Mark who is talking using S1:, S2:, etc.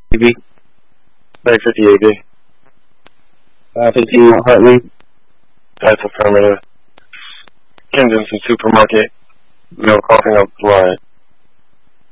S1: BB.
S2: 950 AD.
S1: 15 Hartley.
S2: That's affirmative. Kensington Supermarket. No coughing up blood.